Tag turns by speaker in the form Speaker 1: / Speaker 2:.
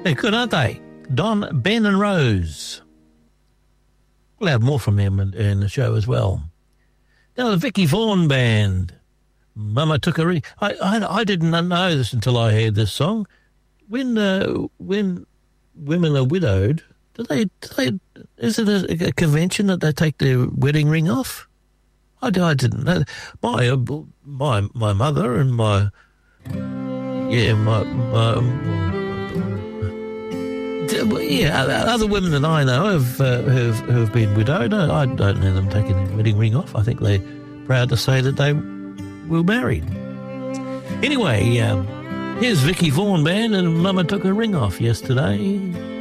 Speaker 1: They're good, aren't they? Don, Ben and Rose. We'll have more from them in the show as well. Now, the Vicky Vaughan Band. Mama Took a Ring. I didn't know this until I heard this song. When women are widowed, is it a convention that they take their wedding ring off? I didn't know. My mother and my other women that I know who've been widowed. I don't know them taking their wedding ring off. I think they're proud to say that they were married. Anyway, here's Vicky Vaughan Band and Mama Took a Ring Off yesterday.